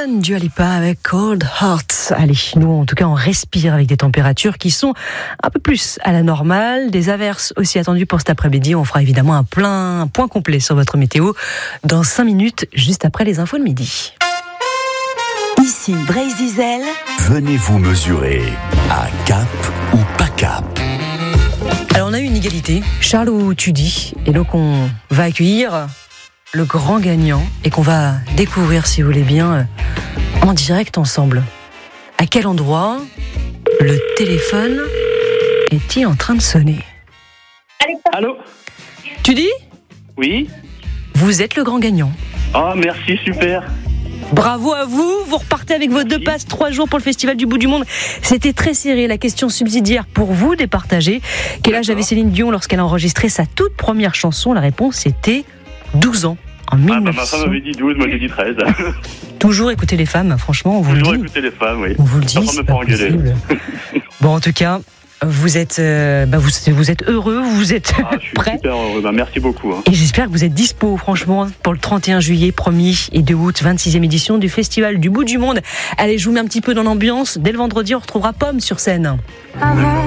One, Dua Lipa avec Cold Heart. Allez, nous en tout cas on respire avec des températures qui sont un peu plus à la normale. Des averses aussi attendues pour cet après-midi. On fera évidemment un point complet sur votre météo dans 5 minutes, juste après les infos de midi. Ici Brésil. Venez vous mesurer à Cap ou pas Cap. Alors on a eu une égalité, Charles ou Tudy, et donc on va accueillir le grand gagnant et qu'on va découvrir, si vous voulez bien, en direct ensemble. À quel endroit le téléphone est-il en train de sonner? Allô? Tudy? Oui? Vous êtes le grand gagnant. Oh, merci, super. Bravo à vous, vous repartez avec vos 2 passes 3 jours pour le Festival du Bout du Monde. C'était très serré, la question subsidiaire pour vous départager. Quel âge avait Céline Dion lorsqu'elle a enregistré sa toute première chanson? La réponse était 12 ans, en 1900. Ma femme avait dit 12, moi j'ai dit 13. Toujours écouter les femmes, franchement, on vous le dit. Toujours écouter les femmes, oui. On vous le dit, Sans c'est me pas faire engueuler. possible. Bon, en tout cas, vous êtes heureux, vous êtes Je suis prêts. super heureux, merci beaucoup. Et j'espère que vous êtes dispo, franchement, pour le 31 juillet, 1er et 2 août, 26e édition du Festival du Bout du Monde. Allez, je vous mets un petit peu dans l'ambiance. Dès le vendredi, on retrouvera Pomme sur scène. Avant